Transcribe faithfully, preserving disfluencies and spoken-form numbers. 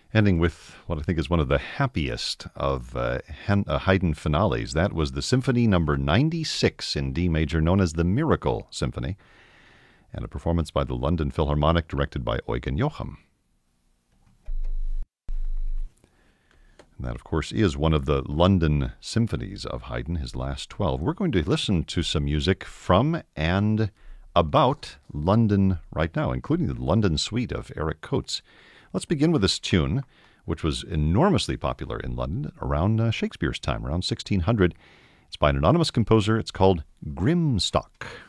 Ending with what I think is one of the happiest of uh, Han- uh, Haydn finales. That was the Symphony Number ninety-six in D major, known as the Miracle Symphony, and a performance by the London Philharmonic directed by Eugen Joachim. And that, of course, is one of the London symphonies of Haydn, his last twelve. We're going to listen to some music from and about London right now, including the London Suite of Eric Coates. Let's begin with this tune, which was enormously popular in London around uh, Shakespeare's time, around sixteen hundred. It's by an anonymous composer. It's called Grimstock.